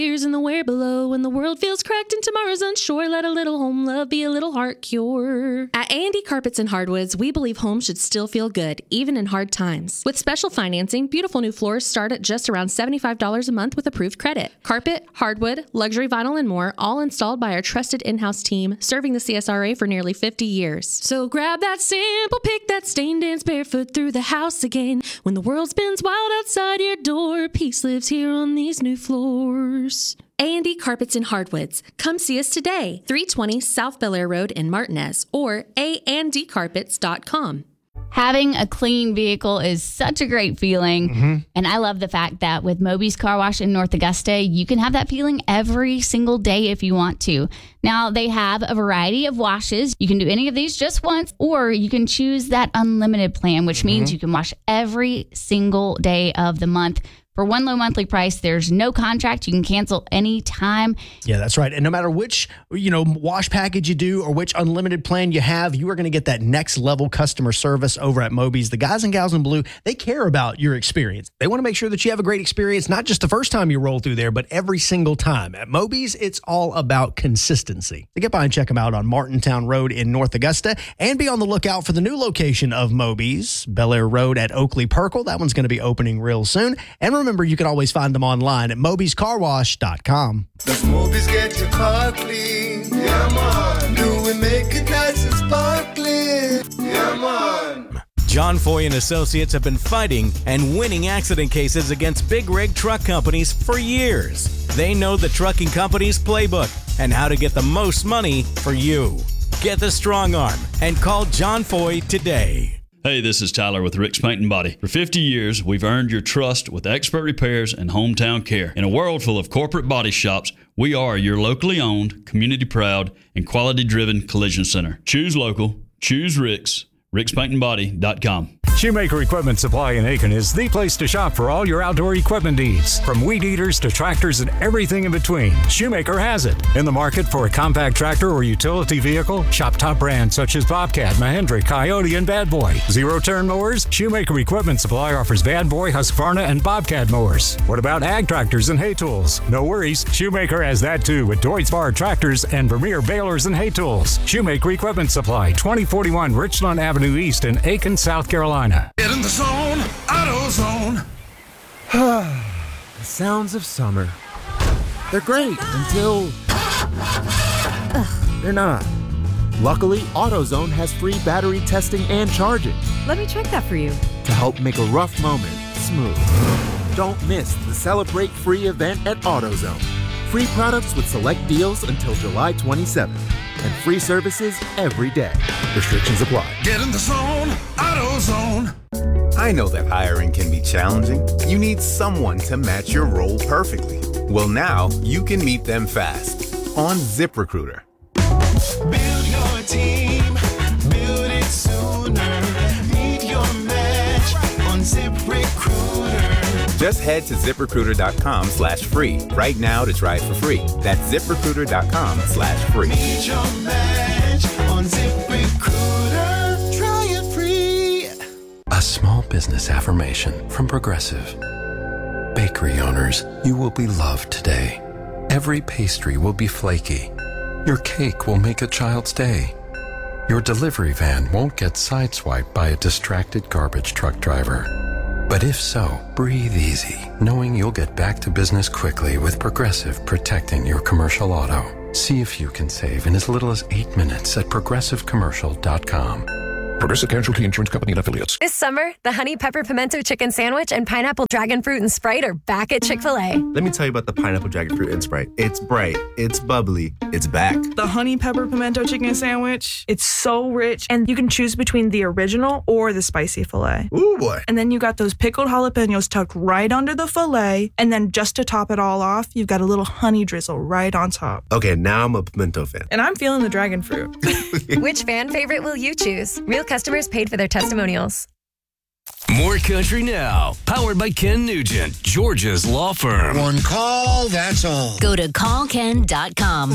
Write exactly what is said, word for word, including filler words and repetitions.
Years in the where below, when the world feels cracked and tomorrow's unsure, let a little home love be a little heart cure. At A and D Carpets and Hardwoods, we believe homes should still feel good, even in hard times. With special financing, beautiful new floors start at just around seventy-five dollars a month with approved credit. Carpet, hardwood, luxury vinyl, and more, all installed by our trusted in-house team, serving the C S R A for nearly fifty years. So grab that sample, pick that stain, dance barefoot through the house again. When the world spins wild outside your door, peace lives here on these new floors. A and D Carpets and Hardwoods. Come see us today, three twenty South Bel Air Road in Martinez, or a and d carpets dot com. Having a clean vehicle is such a great feeling. Mm-hmm. And I love the fact that with Moby's Car Wash in North Augusta, you can have that feeling every single day if you want to. Now, they have a variety of washes. You can do any of these just once, or you can choose that unlimited plan, which mm-hmm. means you can wash every single day of the month. For one low monthly price, there's no contract. You can cancel any time. Yeah, that's right. And no matter which, you know, wash package you do or which unlimited plan you have, you are going to get that next level customer service over at Moby's. The guys and gals in blue, they care about your experience. They want to make sure that you have a great experience, not just the first time you roll through there, but every single time. At Moby's, it's all about consistency. So get by and check them out on Martintown Road in North Augusta, and be on the lookout for the new location of Moby's, Bel Air Road at Oakley Perkle. That one's going to be opening real soon. And remember, you can always find them online at mobys car wash dot com. Does Moby's get your car clean? Yeah, man. Do we make it nice and sparkling? Yeah, man. John Foy and Associates have been fighting and winning accident cases against big rig truck companies for years. They know the trucking company's playbook and how to get the most money for you. Get the strong arm and call John Foy today. Hey, this is Tyler with Rick's Paint and Body. For fifty years, we've earned your trust with expert repairs and hometown care. In a world full of corporate body shops, we are your locally owned, community-proud, and quality-driven collision center. Choose local. Choose Rick's. ricks paint and body dot com. Shoemaker Equipment Supply in Aiken is the place to shop for all your outdoor equipment needs. From weed eaters to tractors and everything in between, Shoemaker has it. In the market for a compact tractor or utility vehicle? Shop top brands such as Bobcat, Mahindra, Coyote, and Bad Boy. Zero-turn mowers? Shoemaker Equipment Supply offers Bad Boy, Husqvarna, and Bobcat mowers. What about ag tractors and hay tools? No worries, Shoemaker has that too with Deutz-Bar tractors and Vermeer balers and hay tools. Shoemaker Equipment Supply, twenty forty-one Richland Avenue East in Aiken, South Carolina. Get in the zone, AutoZone. The sounds of summer. They're great until they're not. Luckily, AutoZone has free battery testing and charging. Let me check that for you. To help make a rough moment smooth. Don't miss the Celebrate Free event at AutoZone. Free products with select deals until July twenty-seventh. And free services every day. Restrictions apply. Get in the zone, AutoZone. I know that hiring can be challenging. You need someone to match your role perfectly. Well, now you can meet them fast on ZipRecruiter. Build your team, build it sooner. Meet your match on ZipRecruiter. Just head to ZipRecruiter.com slash free right now to try it for free. That's ZipRecruiter.com slash free. Meet your match on ZipRecruiter. Try it free. A small business affirmation from Progressive. Bakery owners, you will be loved today. Every pastry will be flaky. Your cake will make a child's day. Your delivery van won't get sideswiped by a distracted garbage truck driver. But if so, breathe easy, knowing you'll get back to business quickly with Progressive protecting your commercial auto. See if you can save in as little as eight minutes at progressive commercial dot com. Progressive Casualty Insurance Company and Affiliates. This summer, the Honey Pepper Pimento Chicken Sandwich and Pineapple Dragon Fruit and Sprite are back at Chick-fil-A. Let me tell you about the Pineapple Dragon Fruit and Sprite. It's bright, it's bubbly, it's back. The Honey Pepper Pimento Chicken Sandwich, it's so rich, and you can choose between the original or the spicy filet. Ooh, boy. And then you got those pickled jalapenos tucked right under the filet, and then just to top it all off, you've got a little honey drizzle right on top. Okay, now I'm a pimento fan. And I'm feeling the dragon fruit. Which fan favorite will you choose? Real customers paid for their testimonials. More Country Now, powered by Ken Nugent, Georgia's law firm. One call, that's all. Go to call ken dot com.